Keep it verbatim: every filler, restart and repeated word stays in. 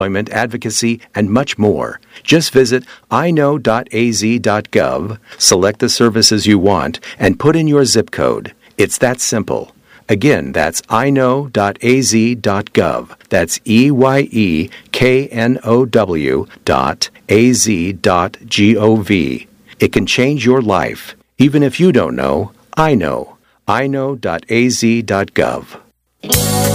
advocacy, and much more. Just visit i know dot a z dot gov, select the services you want, and put in your zip code. It's that simple. Again, that's i know dot a z dot gov. That's E Y E K N O W dot A Z dot G O V. It can change your life. Even if you don't know, I know. i know dot a z dot gov.